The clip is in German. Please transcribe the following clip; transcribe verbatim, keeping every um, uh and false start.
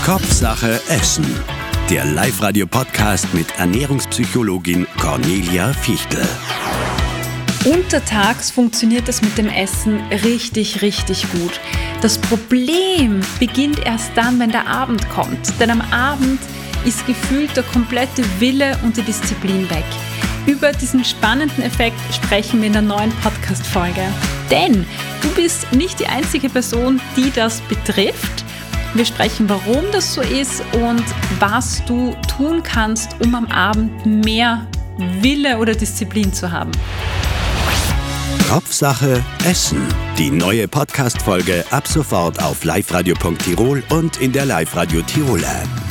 Kopfsache Essen. Der Live-Radio-Podcast mit Ernährungspsychologin Cornelia Fichtel. Untertags funktioniert das mit dem Essen richtig, richtig gut. Das Problem beginnt erst dann, wenn der Abend kommt. Denn am Abend ist gefühlt der komplette Wille und die Disziplin weg. Über diesen spannenden Effekt sprechen wir in der neuen Podcast-Folge. Denn du bist nicht die einzige Person, die das betrifft. Wir sprechen, warum das so ist und was du tun kannst, um am Abend mehr Wille oder Disziplin zu haben. Kopfsache Essen. Die neue Podcast-Folge ab sofort auf liveradio punkt tirol und in der Live-Radio Tirol App.